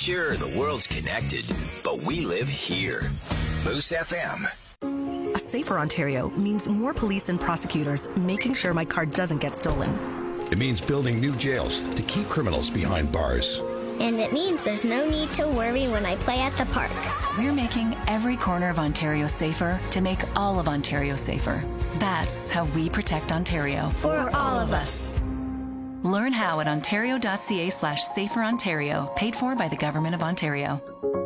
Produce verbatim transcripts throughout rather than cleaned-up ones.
Sure, the world's connected, but we live here. Moose F M. A safer Ontario means more police and prosecutors making sure my car doesn't get stolen. It means building new jails to keep criminals behind bars. And it means there's no need to worry when I play at the park. We're making every corner of Ontario safer to make all of Ontario safer. That's how we protect Ontario. For all of us. Learn how at ontario.ca slash safer Ontario, paid for by the Government of Ontario.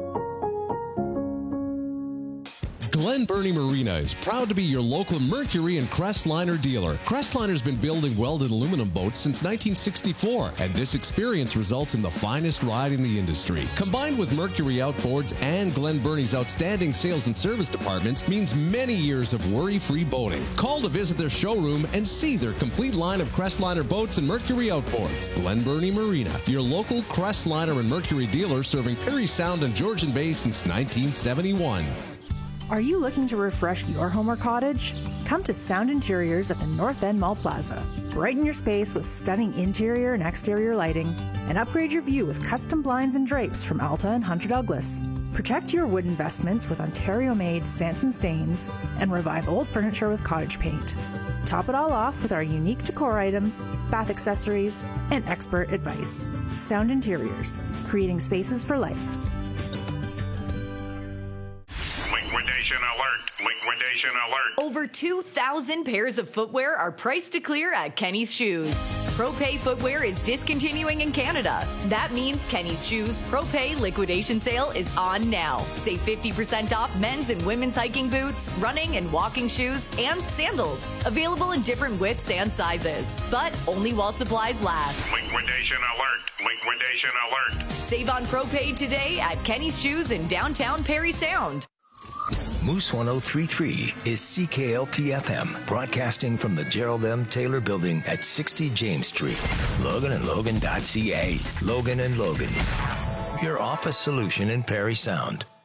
Glen Burnie Marina is proud to be your local Mercury and Crestliner dealer. Crestliner's been building welded aluminum boats since nineteen sixty-four, and this experience results in the finest ride in the industry. Combined with Mercury Outboards and Glen Burnie's outstanding sales and service departments means many years of worry-free boating. Call to visit their showroom and see their complete line of Crestliner boats and Mercury Outboards. Glen Burnie Marina, your local Crestliner and Mercury dealer serving Parry Sound and Georgian Bay since nineteen seventy-one. Are you looking to refresh your home or cottage? Come to Sound Interiors at the North End Mall Plaza. Brighten your space with stunning interior and exterior lighting, and upgrade your view with custom blinds and drapes from Alta and Hunter Douglas. Protect your wood investments with Ontario-made Sanson stains, and revive old furniture with cottage paint. Top it all off with our unique decor items, bath accessories, and expert advice. Sound Interiors, creating spaces for life. Liquidation alert! Liquidation alert! Over two thousand pairs of footwear are priced to clear at Kenny's Shoes. ProPay Footwear is discontinuing in Canada. That means Kenny's Shoes ProPay liquidation sale is on now. Save fifty percent off men's and women's hiking boots, running and walking shoes, and sandals. Available in different widths and sizes, but only while supplies last. Liquidation alert! Liquidation alert! Save on ProPay today at Kenny's Shoes in downtown Parry Sound. Moose one oh three point three is C K L P F M, broadcasting from the Gerald M. Taylor Building at sixty James Street. Logan and Logan dot C A. Logan and Logan, your office solution in Parry Sound.